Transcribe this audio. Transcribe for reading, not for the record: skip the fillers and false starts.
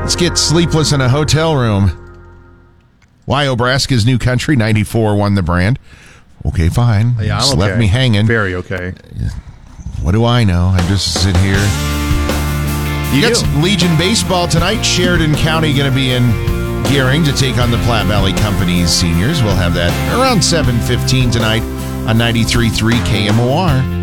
Let's get Sleepless in a Hotel Room. Why Obraska's New Country, 94 won the brand. Okay, fine. Yeah, just I'm okay. left me hanging. Very okay. What do I know? I just sit here. You got some Legion baseball tonight. Sheridan County going to be in Gearing to take on the Platte Valley Company's seniors. We'll have that around 7:15 tonight on 93.3 KMOR.